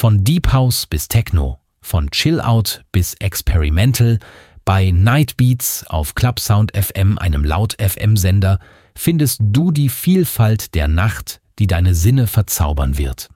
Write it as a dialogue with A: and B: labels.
A: Von Deep House bis Techno, von Chill Out bis Experimental, bei Night Beats auf Clubsound FM, einem Laut-FM-Sender, findest du die Vielfalt der Nacht, die deine Sinne verzaubern wird.